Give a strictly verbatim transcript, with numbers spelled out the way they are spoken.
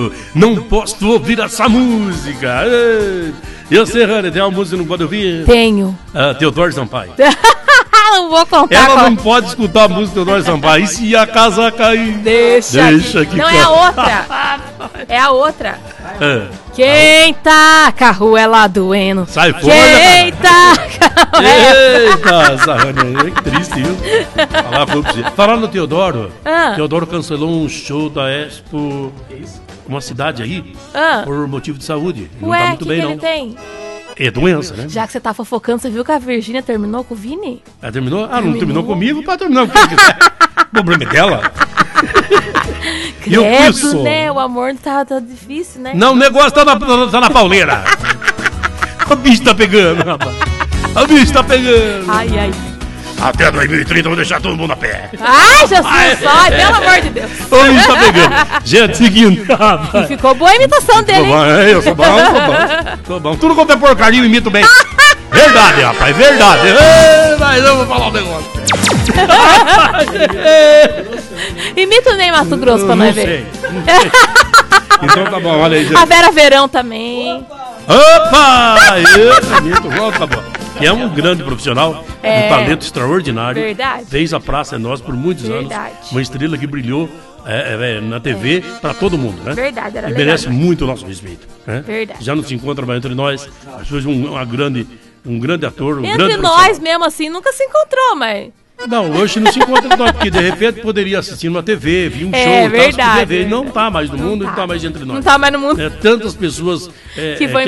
Teodoro, não posso ouvir essa música. E você, Rani, tem uma música que não pode ouvir? Tenho. Ah, Teodoro Sampaio. Não vou contar. Ela qual... não pode escutar a música do Teodoro Sampaio. E se a casa cair? Deixa. Deixa que Não, é a outra. É a outra. É. Quem tá com a ruela doendo? Sai fora, Quem tá com a Eita, essa Rani, é que triste, viu? Falar pra você. Falando no Teodoro, Ah. Teodoro cancelou um show da Expo, uma cidade aí, Ah. por motivo de saúde. Não Ué, tá o muito que, bem, que não. ele tem? É doença, né? Já que você tá fofocando, você viu que a Virgínia terminou com o Vini? Ela terminou? Ah, não Terminou. terminou comigo? Pode terminar com quem quiser. O problema é dela. E eu Credo, isso? né? O amor tá, tá difícil, né? Não, o negócio tá na, tá na pauleira. O bicho tá pegando, rapaz. O bicho tá pegando. Ai, ai. Até dois mil e trinta eu vou deixar todo mundo a pé. Ai, Jesus, Ai. ai, pelo amor de Deus. O bicho tá pegando. Gente, seguindo. E ficou boa a imitação dele, hein? É, eu sou bom, sou bom. Sou bom. Tudo quanto é porcaria eu imito bem. Verdade, rapaz, verdade. Ei, mas eu vou falar um negócio. Imita o Ney Mato Grosso pra não nós sei, ver. não sei. Então tá bom, olha aí, gente. A Vera Verão também. Opa! Esse mito, volta, bom. Que é um grande profissional, É. um talento extraordinário. Verdade. Fez a Praça é Nossa por muitos Verdade. anos. Uma estrela que brilhou é, é, é, na T V pra todo mundo, né? Verdade, era E legal. merece muito o nosso respeito. Né? Verdade. Já não se encontra mais entre nós. Foi um, uma grande, um grande ator, um Entre grande nós profissional. mesmo assim, nunca se encontrou, mas... Não, hoje não se encontra entre nós, porque de repente poderia assistir numa T V, vir um É, show, tal, verdade, T V, não verdade. tá mais no mundo, não tá. tá mais entre nós. Não tá mais no mundo. É, tantas pessoas é, Que é, foi